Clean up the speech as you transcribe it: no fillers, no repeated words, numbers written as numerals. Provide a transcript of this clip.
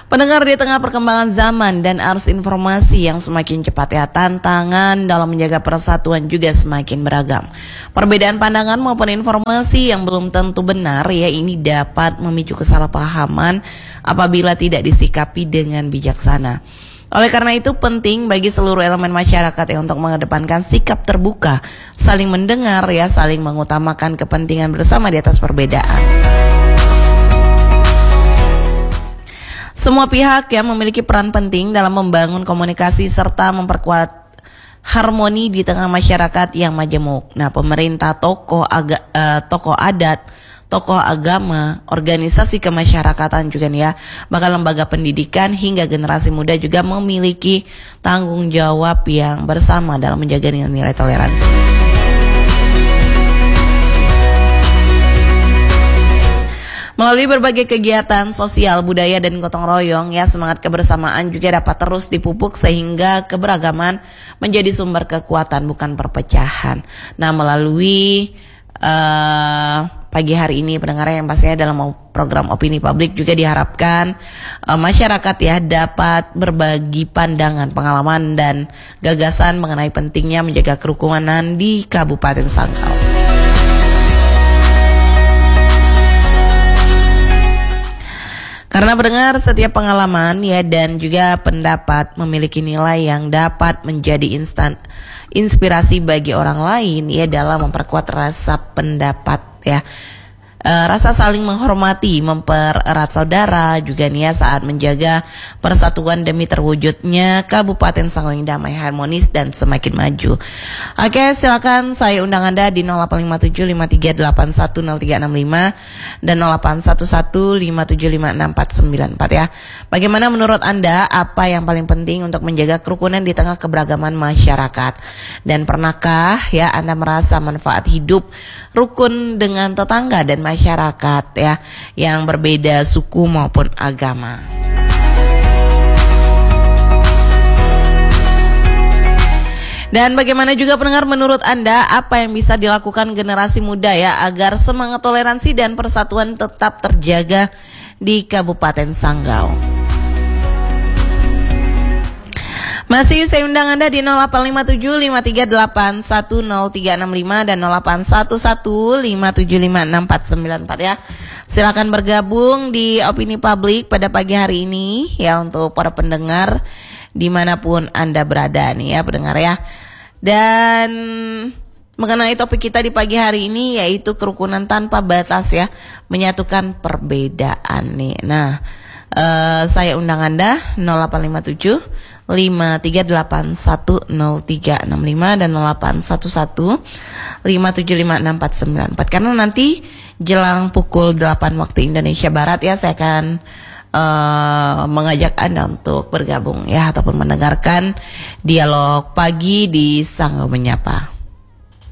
Pendengar, di tengah perkembangan zaman dan arus informasi yang semakin cepat ya, tantangan dalam menjaga persatuan juga semakin beragam. Perbedaan pandangan maupun informasi yang belum tentu benar ya, ini dapat memicu kesalahpahaman apabila tidak disikapi dengan bijaksana. Oleh karena itu penting bagi seluruh elemen masyarakat ya untuk mengedepankan sikap terbuka, saling mendengar ya, saling mengutamakan kepentingan bersama di atas perbedaan. Semua pihak yang memiliki peran penting dalam membangun komunikasi serta memperkuat harmoni di tengah masyarakat yang majemuk. Nah, pemerintah, tokoh adat, tokoh agama, organisasi kemasyarakatan juga nih ya, bahkan lembaga pendidikan hingga generasi muda juga memiliki tanggung jawab yang bersama dalam menjaga nilai-nilai toleransi. Melalui berbagai kegiatan sosial, budaya, dan gotong royong ya, semangat kebersamaan juga dapat terus dipupuk sehingga keberagaman menjadi sumber kekuatan bukan perpecahan. Nah, melalui pagi hari ini pendengar yang pastinya dalam program Opini Publik juga diharapkan masyarakat ya dapat berbagi pandangan, pengalaman, dan gagasan mengenai pentingnya menjaga kerukunan di Kabupaten Sanggau. Karena mendengar setiap pengalaman ya dan juga pendapat memiliki nilai yang dapat menjadi inspirasi bagi orang lain ya dalam memperkuat rasa pendapat ya. Rasa saling menghormati, mempererat saudara juga nih ya saat menjaga persatuan demi terwujudnya Kabupaten Sanggau yang damai, harmonis, dan semakin maju. Oke, silakan saya undang Anda di 085753810365 dan 081157569494 ya. Bagaimana menurut Anda, apa yang paling penting untuk menjaga kerukunan di tengah keberagaman masyarakat? Dan pernahkah ya Anda merasa manfaat hidup rukun dengan tetangga dan masyarakat ya yang berbeda suku maupun agama? Dan bagaimana juga pendengar, menurut Anda apa yang bisa dilakukan generasi muda ya agar semangat toleransi dan persatuan tetap terjaga di Kabupaten Sanggau? Masih saya undang Anda di 085753810365 dan 081157569494 ya. Silakan bergabung di Opini Publik pada pagi hari ini ya untuk para pendengar dimanapun Anda berada nih ya pendengar ya. Dan mengenai topik kita di pagi hari ini yaitu kerukunan tanpa batas ya, menyatukan perbedaan nih. Nah, saya undang Anda 0857 5381035 dan 081157569494 karena nanti jelang pukul 8 waktu Indonesia Barat ya saya akan mengajak Anda untuk bergabung ya ataupun mendengarkan dialog pagi di Sanggau Menyapa.